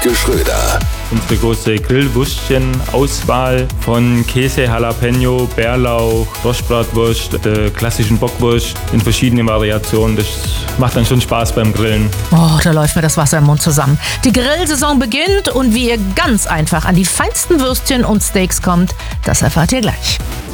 Elke Schröder. Unsere große Grillwürstchen-Auswahl von Käse, Jalapeno, Bärlauch, Rostbratwurst, der klassischen Bockwurst in verschiedenen Variationen. Das macht dann schon Spaß beim Grillen. Oh, da läuft mir das Wasser im Mund zusammen. Die Grillsaison beginnt und wie ihr ganz einfach an die feinsten Würstchen und Steaks kommt, das erfahrt ihr gleich.